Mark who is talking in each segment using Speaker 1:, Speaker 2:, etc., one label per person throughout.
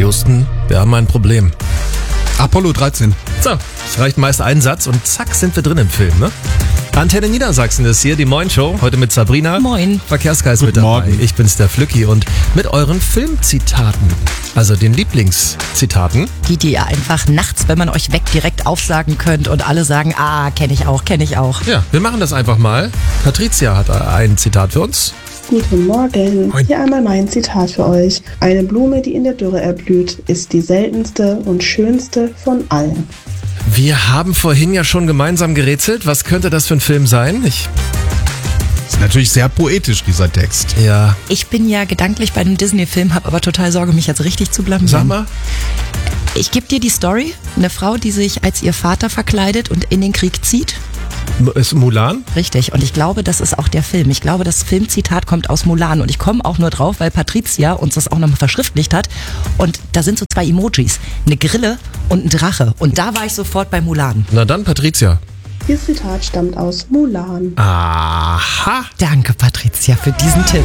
Speaker 1: Houston, wir haben ein Problem.
Speaker 2: Apollo 13.
Speaker 1: So, es reicht meist ein Satz und zack sind wir drin im Film, ne? Antenne Niedersachsen ist hier, die Moin-Show, heute mit Sabrina.
Speaker 3: Moin.
Speaker 1: Verkehrsgeist mit dabei.
Speaker 2: Morgen.
Speaker 1: Ich bin's, der Flücki, und mit euren Filmzitaten, also den Lieblingszitaten.
Speaker 3: Die ihr einfach nachts, wenn man euch weckt, direkt aufsagen könnt und alle sagen, kenne ich auch.
Speaker 1: Ja, wir machen das einfach mal. Patricia hat ein Zitat für uns.
Speaker 4: Guten Morgen.
Speaker 1: Moin.
Speaker 4: Hier einmal mein Zitat für euch. Eine Blume, die in der Dürre erblüht, ist die seltenste und schönste von allen.
Speaker 1: Wir haben vorhin ja schon gemeinsam gerätselt. Was könnte das für ein Film sein?
Speaker 2: Ist natürlich sehr poetisch, dieser Text.
Speaker 1: Ja,
Speaker 3: Ich bin ja gedanklich bei einem Disney-Film, habe aber total Sorge, mich jetzt richtig zu blamieren.
Speaker 1: sag mal.
Speaker 3: Ich gebe dir die Story. Eine Frau, die sich als ihr Vater verkleidet und in den Krieg zieht.
Speaker 1: Ist Mulan?
Speaker 3: Richtig. Und ich glaube, das ist auch der Film. Ich glaube, das Filmzitat kommt aus Mulan. Und ich komme auch nur drauf, weil Patricia uns das auch nochmal verschriftlicht hat. Und da sind so zwei Emojis. Eine Grille und ein Drache. Und da war ich sofort bei Mulan.
Speaker 1: Na dann, Patricia.
Speaker 4: Dieses Zitat stammt aus Mulan.
Speaker 1: Aha.
Speaker 3: Danke, Patricia, für diesen Tipp.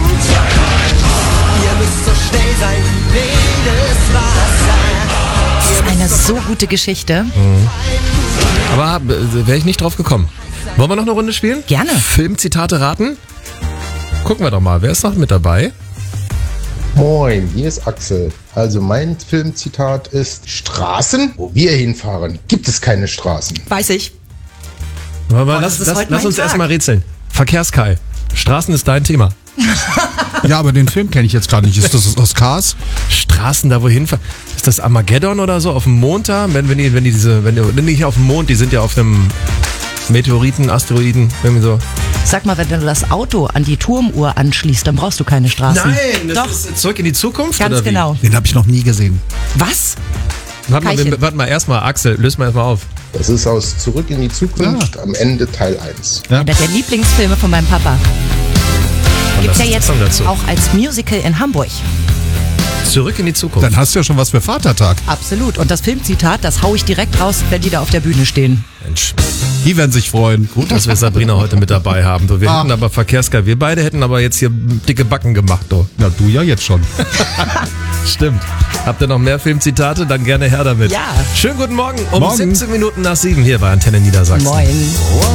Speaker 5: Ihr müsst so schnell sein, wildes Wasser.
Speaker 3: Das ist eine so gute Geschichte.
Speaker 1: Aber wäre ich nicht drauf gekommen. Wollen wir noch eine Runde spielen?
Speaker 3: Gerne.
Speaker 1: Filmzitate raten? Gucken wir doch mal, wer ist noch mit dabei?
Speaker 6: Moin, hier ist Axel. Also mein Filmzitat ist: Straßen, wo wir hinfahren, gibt es keine Straßen.
Speaker 3: Weiß ich.
Speaker 1: Aber
Speaker 3: das ist heute
Speaker 1: lass
Speaker 3: mein
Speaker 1: uns
Speaker 3: Tag.
Speaker 1: erstmal rätseln. Verkehrskai. Straßen ist dein Thema.
Speaker 2: Ja, aber den Film kenne ich jetzt gerade nicht. Ist das aus Cars?
Speaker 1: Straßen da wohin fahren? Ist das Armageddon oder so? Auf dem Mond da? Wenn die nicht auf dem Mond, die sind ja auf einem Meteoriten, Asteroiden, irgendwie so.
Speaker 3: Sag mal, wenn du das Auto an die Turmuhr anschließt, dann brauchst du keine Straßen. Doch,
Speaker 1: ist Zurück in die Zukunft?
Speaker 3: ganz
Speaker 1: oder wie?
Speaker 3: genau.
Speaker 2: Den habe ich noch nie gesehen.
Speaker 3: Was?
Speaker 1: Warte
Speaker 3: Keilchen.
Speaker 1: mal, erstmal, Axel, löst mal erstmal auf.
Speaker 6: Das ist aus Zurück in die Zukunft, am Ende Teil 1.
Speaker 2: Ja.
Speaker 3: Einer der Lieblingsfilme von meinem Papa. Gibt's ja
Speaker 1: was ist
Speaker 3: jetzt
Speaker 1: Song dazu?
Speaker 3: auch als Musical in Hamburg.
Speaker 1: Zurück in die Zukunft.
Speaker 2: Dann hast du ja schon was für Vatertag.
Speaker 3: Absolut. Und das Filmzitat, das hau ich direkt raus, wenn die da auf der Bühne stehen.
Speaker 1: Mensch,
Speaker 2: Die werden sich freuen.
Speaker 1: gut, dass wir Sabrina heute mit dabei haben. Du, wir hätten aber Verkehrskai. Wir beide hätten aber jetzt hier dicke Backen gemacht. Du.
Speaker 2: Na, du ja jetzt schon.
Speaker 1: Stimmt. Habt ihr noch mehr Filmzitate? Dann gerne her damit.
Speaker 3: Ja.
Speaker 1: Schönen guten Morgen. Um
Speaker 2: Morgen.
Speaker 1: 17 Minuten nach 7 hier bei Antenne Niedersachsen.
Speaker 3: Moin.